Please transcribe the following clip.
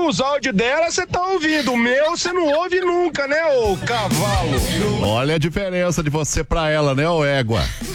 os áudios dela você tá ouvindo, o meu você não ouve nunca, né, ô cavalo? Olha a diferença de você pra ela, né, ô égua?